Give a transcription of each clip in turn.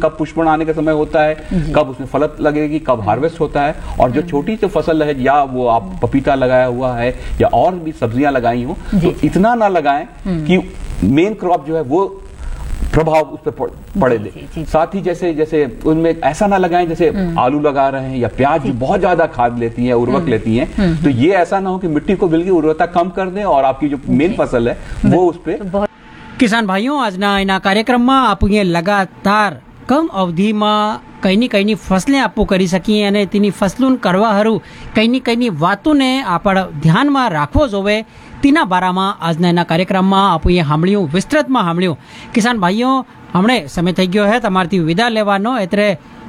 कब पुष्पण आने का समय होता है, कब उसमें फलत लगेगी, कब हार्वेस्ट होता है। और जो छोटी सी फसल है, या वो आप पपीता लगाया हुआ है या और भी सब्जियां लगाई हो, तो इतना ना लगाएं कि मेन क्रॉप जो है वो प्रभाव उस पर पड़े दे। साथ ही जैसे जैसे उनमें ऐसा ना लगाएं जैसे आलू लगा रहे हैं या प्याज जो बहुत ज्यादा खाद लेती है, उर्वरक लेती हैं, तो ये ऐसा ना हो कि मिट्टी को बिल्कुल उर्वरता कम कर दें और आपकी जो मेन फसल है वो उस पर। किसान भाइयों, આજના એના કાર્યક્રમમાં આપણે લગાતાર કમ અવધિમાં કઈની ફસલે આપવું કરી શકીએ અને તેની ફસલું કરવા હારું કઈની વાતોને આપણે ધ્યાનમાં રાખવો જોવે તેના બારામાં આજના એના કાર્યક્રમમાં આપણે સાંભળ્યું, વિસ્તૃતમાં સાંભળ્યું। કિસાન ભાઈઓ, હમણે સમય થઈ ગયો છે તમારાથી વિદા લેવાનો, એટલે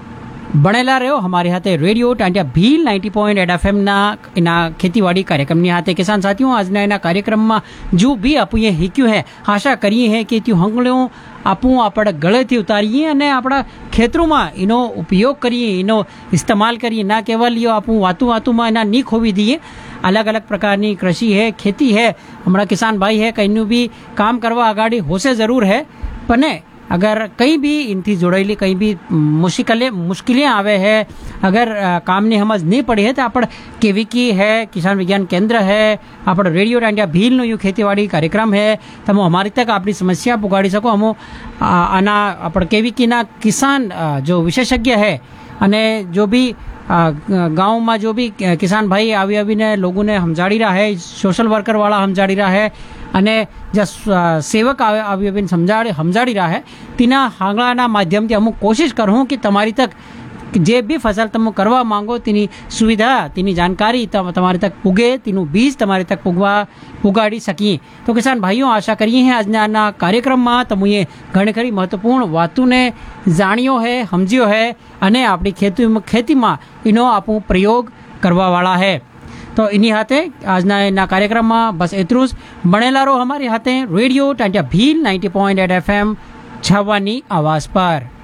बनेला रहो हमारे हाथे रेडियो टांटिया भील 90.8 FM ना इना खेतीवाड़ी कार्यक्रम ની हाथे। किसान साथियों, આજના એના કાર્યક્રમમાં जो भी આપણે હીક્યું है, આશા કરીએ है કે त्यो હંગળ્યો આપું આપણે ગળેથી ઉતારીએ અને આપણા ખેતરોમાં એનો ઉપયોગ કરીએ, એનો ઇસ્तेमाल કરીએ, ના કેવલ યો આપું વાતુમાં એના ની ખોવી દઈએ। अलग अलग प्रकारनी कृषि है, खेती है, हमारा किसान भाई है, कहीं भी काम करवा आगाड़ी होसे जरूर है, पर अगर कहीं भी इनथी जोड़ेली कहीं भी मुश्किलें आवे है, अगर काम ने समझ नहीं पड़ी है, तो आप केवीकी है, किसान विज्ञान केंद्र है, आप radio Tandia Bhil no you खेतीवाड़ी कार्यक्रम है, तो हमारी तक अपनी समस्या पुगाड़ी सको। हम आना आप केवीकी ना किसान जो विशेषज्ञ है अने जो भी गाँव में जो भी किसान भाई आवी ने लोगों ने समझाड़ी रहा है, सोशल वर्कर वाला समझाड़ी रहा है अने जो सेवक आवी समझाड़ी रहा है, तीना हांगलाना माध्यम थी अमुक कोशिश करूँ कि तमारी तक जे भी फसल तम करवा मांगो तेनी सुविधा, तेनी जानकारी तमारी तक पुगे, तीनु बीज तमारी तक पुगाड़ी सकी। तो किसान भाइयों, आशा करिए हैं આજના કાર્યક્રમમાં તમે ઘણી ખરી મહત્વપૂર્ણ વાતોને જાણ્યો है, સમજ્યો है અને આપણી ખેતીમાં એનો આપણો પ્રયોગ કરવાવાળા है। तो इन्हीं हाथे આજના એના કાર્યક્રમમાં બસ એટલું જ। બનેલા રહો हमारे हाथे रेडियो टांटिया भील 90.8 FM छावानी आवाज पर।